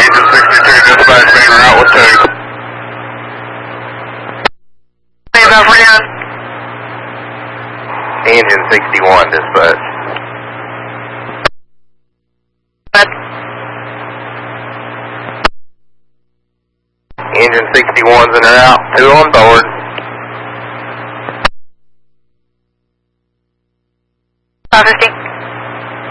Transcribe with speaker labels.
Speaker 1: Engine 62, dispatch being route with 2.
Speaker 2: Say that again.
Speaker 3: Engine 61, dispatch. Engine 61's in and out, 2 on board.